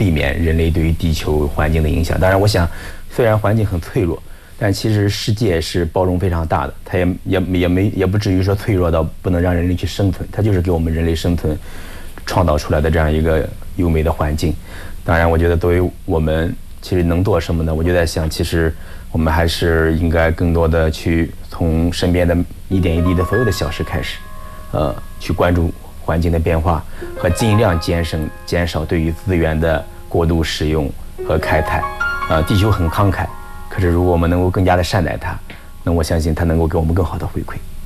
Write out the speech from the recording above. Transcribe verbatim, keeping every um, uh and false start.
避免人类对于地球环境的影响。当然，我想，虽然环境很脆弱，但其实世界是包容非常大的，它也也也没也不至于说脆弱到不能让人类去生存，它就是给我们人类生存创造出来的这样一个优美的环境。当然，我觉得作为我们其实能做什么呢？我就在想，其实我们还是应该更多的去从身边的一点一滴的所有的小事开始，呃，去关注环境的变化和尽量减省减少对于资源的过度使用和开采。呃，地球很慷慨，可是如果我们能够更加的善待它，那我相信它能够给我们更好的回馈。